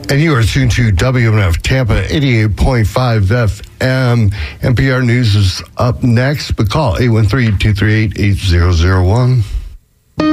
And you are tuned to WMNF Tampa 88.5 FM. NPR News is up next, but call 813-238-8001.